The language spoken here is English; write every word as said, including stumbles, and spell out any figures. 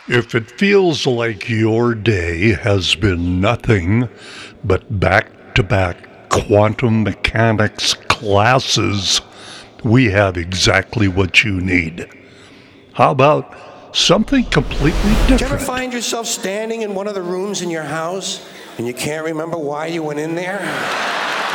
If it feels like your day has been nothing but back-to-back quantum mechanics classes, we have exactly what you need. How about something completely different? Do you ever find yourself standing in one of the rooms in your house and you can't remember why you went in there?